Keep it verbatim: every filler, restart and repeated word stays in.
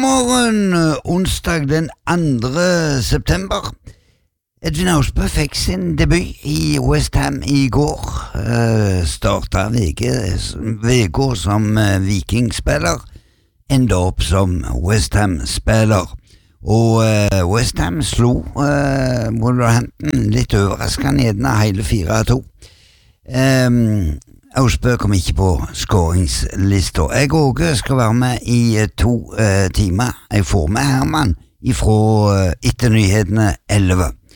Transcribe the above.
morgen, onsdag den andre september. Edvin Austbø fikk sin debut i West Ham i går. Uh, startet veka som uh, vikingspiller, enda opp som West Ham-spiller. Og uh, West Ham slo uh, Wolverhampton litt overraskende gjerne hele fire to. Um, Austbø kom ikke på skåringslista. Jeg også skal være med i uh, to uh, timer. Jeg får med Herman ifra uh, etter nyhetene elleve.